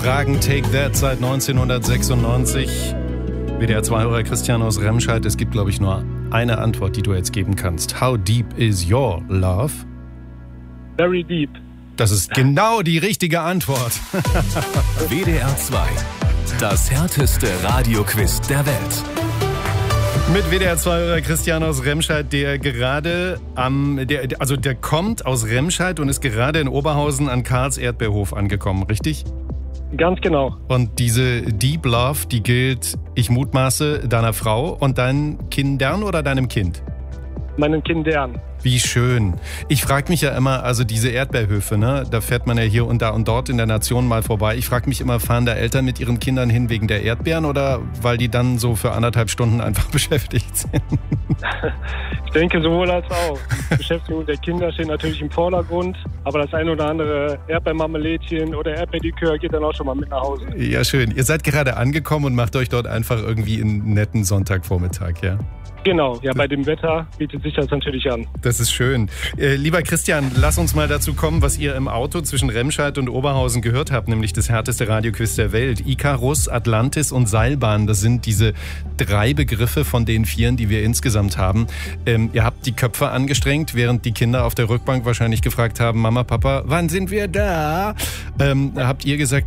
Fragen Take That seit 1996. WDR-2-Hörer Christian aus Remscheid. Es gibt, glaube ich, nur eine Antwort, die du jetzt geben kannst. How deep is your love? Very deep. Das ist genau die richtige Antwort. WDR 2. Das härteste Radioquiz der Welt. Mit WDR-2-Hörer Christian aus Remscheid, der gerade der kommt aus Remscheid und ist gerade in Oberhausen an Karls Erdbeerhof angekommen, richtig? Ganz genau. Und diese Deep Love, die gilt, ich mutmaße, deiner Frau und deinen Kindern oder deinem Kind? Meinen Kindern. Wie schön. Ich frage mich ja immer, also diese Erdbeerhöfe, ne, da fährt man ja hier und da und dort in der Nation mal vorbei. Ich frage mich immer, fahren da Eltern mit ihren Kindern hin wegen der Erdbeeren oder weil die dann so für 1,5 Stunden einfach beschäftigt sind? Ich denke sowohl als auch. Die Beschäftigung der Kinder steht natürlich im Vordergrund, aber das ein oder andere Erdbeermarmelädchen oder Erdbeerlikör geht dann auch schon mal mit nach Hause. Ja, schön. Ihr seid gerade angekommen und macht euch dort einfach irgendwie einen netten Sonntagvormittag, ja? Genau, ja, bei dem Wetter bietet sich das natürlich an. Das ist schön. Lieber Christian, lass uns mal dazu kommen, was ihr im Auto zwischen Remscheid und Oberhausen gehört habt, nämlich das härteste Radioquiz der Welt. Icarus, Atlantis und Seilbahn, das sind diese 3 Begriffe von den 4, die wir insgesamt haben. Ihr habt die Köpfe angestrengt, während die Kinder auf der Rückbank wahrscheinlich gefragt haben, Mama, Papa, wann sind wir da? Habt ihr gesagt,